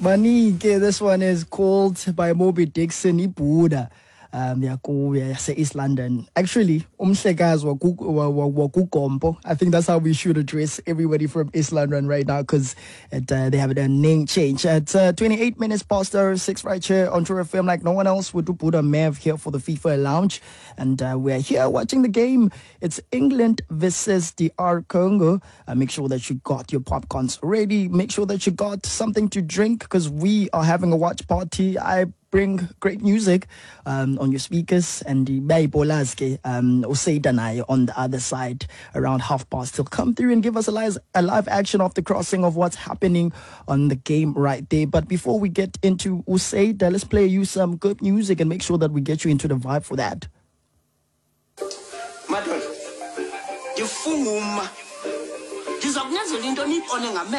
Manike, this one is called by Moby Dixon, Ibuda. East London. Actually, umhlekazi wakuGompo. I think that's how we should address everybody from East London right now because they have a name change. At 28 minutes past 6 right here on True FM, like no one else, with Buddha Mev here for the FIFA Lounge. And we're here watching the game. It's England versus DR Congo. Make sure that you got your popcorns ready. Make sure that you got something to drink because we are having a watch party. I bring great music on your speakers, and the Baibolazke Usaidanayo on the other side around past. He'll come through and give us a live action of the crossing of what's happening on the game right there. But before we get into Usaida, let's play you some good music and make sure that we get you into the vibe for that.